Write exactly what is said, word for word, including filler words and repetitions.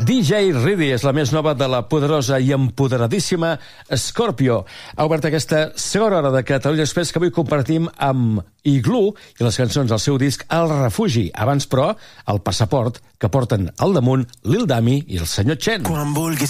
D J Reedy és la més nova de la poderosa i empoderadíssima Scorpio. Ha obert aquesta segona hora de Catalunya Express que avui compartim amb Igloo i les cançons del seu disc El Refugi. Abans, però, el passaport que porten al damunt Lil Dami i el senyor Chen. Quan vulguis